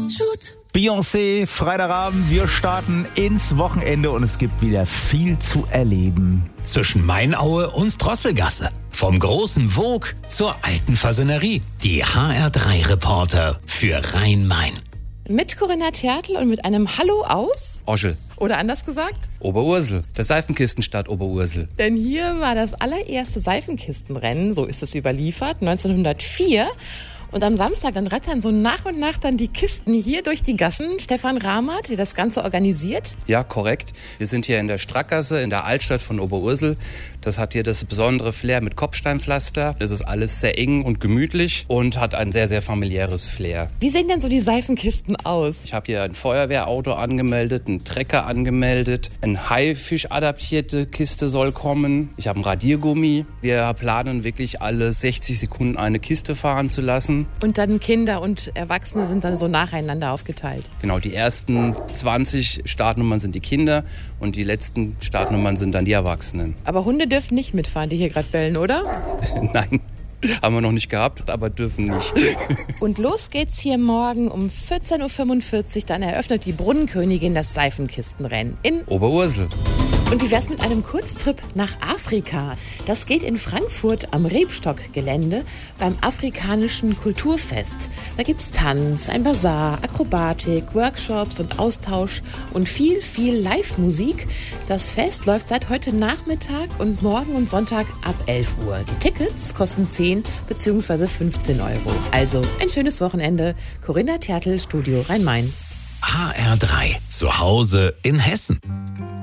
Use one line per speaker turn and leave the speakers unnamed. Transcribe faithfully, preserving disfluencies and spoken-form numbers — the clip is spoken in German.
Shoot.
Beyoncé, Freitagabend, wir starten ins Wochenende und es gibt wieder viel zu erleben.
Zwischen Mainaue und Drosselgasse. Vom großen Vogue zur alten Fasanerie. Die H R drei Reporter für Rhein-Main.
Mit Corinna Tertl und mit einem Hallo aus
Oschel.
Oder anders gesagt?
Oberursel, der Seifenkistenstadt Oberursel.
Denn hier war das allererste Seifenkistenrennen, so ist es überliefert, neunzehnhundertvier. Und am Samstag dann rattern so nach und nach dann die Kisten hier durch die Gassen. Stefan Rahmert, der das Ganze organisiert.
Ja, korrekt. Wir sind hier in der Strackgasse, in der Altstadt von Oberursel. Das hat hier das besondere Flair mit Kopfsteinpflaster. Das ist alles sehr eng und gemütlich und hat ein sehr, sehr familiäres Flair.
Wie sehen denn so die Seifenkisten aus?
Ich habe hier ein Feuerwehrauto angemeldet, einen Trecker angemeldet, eine Haifisch-adaptierte Kiste soll kommen. Ich habe einen Radiergummi. Wir planen wirklich alle sechzig Sekunden eine Kiste fahren zu lassen.
Und dann Kinder und Erwachsene sind dann so nacheinander aufgeteilt.
Genau, die ersten zwanzig Startnummern sind die Kinder und die letzten Startnummern sind dann die Erwachsenen.
Aber Hunde dürfen nicht mitfahren, die hier gerade bellen, oder?
Nein, haben wir noch nicht gehabt, aber dürfen nicht.
Und los geht's hier morgen um vierzehn Uhr fünfundvierzig. Dann eröffnet die Brunnenkönigin das Seifenkistenrennen in
Oberursel.
Und wie wär's mit einem Kurztrip nach Afrika? Das geht in Frankfurt am Rebstock-Gelände beim Afrikanischen Kulturfest. Da gibt's Tanz, ein Bazar, Akrobatik, Workshops und Austausch und viel, viel Live-Musik. Das Fest läuft seit heute Nachmittag und morgen und Sonntag ab elf Uhr. Die Tickets kosten zehn bzw. fünfzehn Euro. Also ein schönes Wochenende. Corinna Tertl, Studio Rhein-Main.
H R drei, zu Hause in Hessen.